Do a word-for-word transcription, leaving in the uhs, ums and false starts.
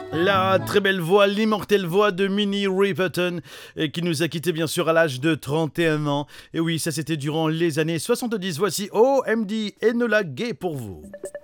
La très belle voix, l'immortelle voix de Minnie Riperton, euh, qui nous a quittés bien sûr à l'âge de trente et un ans. Et oui, ça c'était durant les années soixante-dix. Voici O M D Enola Gay pour vous.